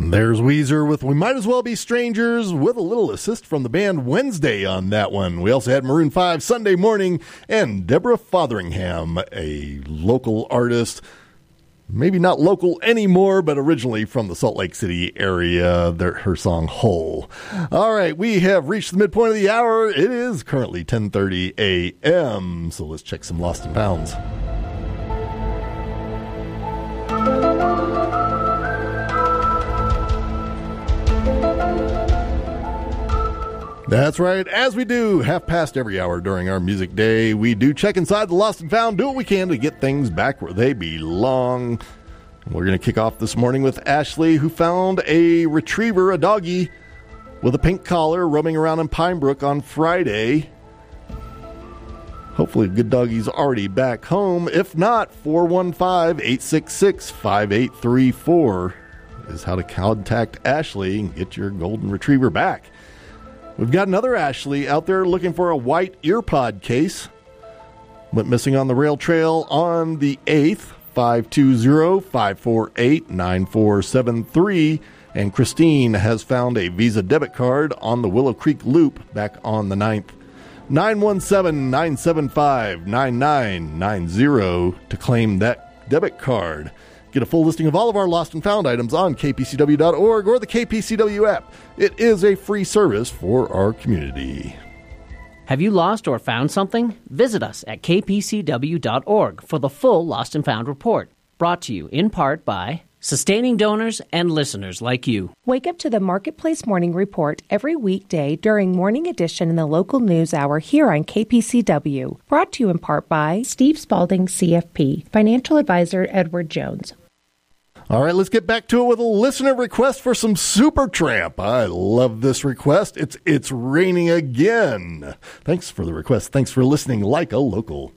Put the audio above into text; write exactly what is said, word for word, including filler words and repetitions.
There's Weezer with We Might As Well Be Strangers, with a little assist from the band Wednesday on that one. We also had Maroon five Sunday Morning and Deborah Fotheringham, a local artist. Maybe not local anymore, but originally from the Salt Lake City area, their, her song Hole. All right, we have reached the midpoint of the hour. It is currently ten thirty a.m., so let's check some Lost and Founds. That's right. As we do half past every hour during our music day, we do check inside the Lost and Found, do what we can to get things back where they belong. We're going to kick off this morning with Ashley, who found a retriever, a doggy, with a pink collar roaming around in Pine Brook on Friday. Hopefully, good doggy's already back home. If not, four one five, eight six six, five eight three four is how to contact Ashley and get your golden retriever back. We've got another Ashley out there looking for a white earpod case. Went missing on the rail trail on the eighth, five two zero, five four eight, nine four seven three. And Christine has found a Visa debit card on the Willow Creek Loop back on the ninth. nine one seven, nine seven five, nine nine nine zero to claim that debit card. Get a full listing of all of our lost and found items on K P C W dot org or the K P C W app. It is a free service for our community. Have you lost or found something? Visit us at K P C W dot org for the full Lost and Found report. Brought to you in part by sustaining donors and listeners like you. Wake up to the Marketplace Morning Report every weekday during Morning Edition in the local news hour here on K P C W. Brought to you in part by Steve Spalding, C F P, Financial Advisor Edward Jones. All right, let's get back to it with a listener request for some Supertramp. I love this request. It's It's Raining Again. Thanks for the request. Thanks for listening like a local.